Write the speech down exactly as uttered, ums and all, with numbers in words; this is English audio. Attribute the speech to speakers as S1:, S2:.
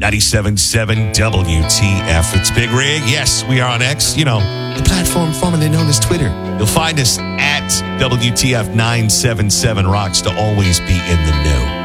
S1: ninety-seven point seven W T F. It's Big Rig. Yes, we are on X, you know, the platform formerly known as Twitter. You'll find us at W T F nine seven seven Rocks to always be in the know.